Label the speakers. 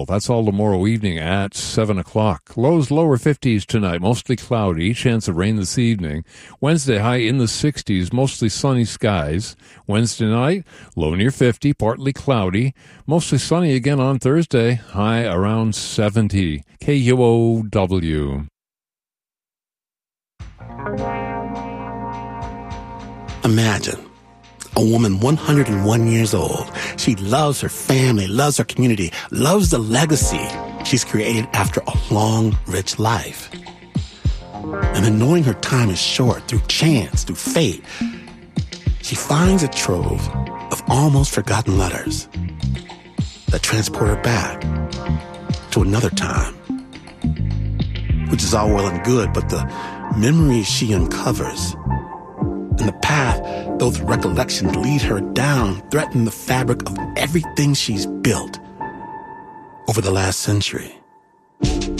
Speaker 1: That's all tomorrow evening at 7 o'clock. Lows lower 50s tonight, mostly cloudy, chance of rain this evening. Wednesday, high in the 60s, mostly sunny skies. Wednesday night, low near 50, partly cloudy. Mostly sunny again on Thursday, high around 70. KUOW.
Speaker 2: Imagine a woman 101 years old. She loves her family, loves her community, loves the legacy she's created after a long, rich life. And then knowing her time is short, through chance, through fate, she finds a trove of almost forgotten letters that transport her back to another time, which is all well and good, but the memories she uncovers and the path those recollections lead her down threaten the fabric of everything she's built over the last century.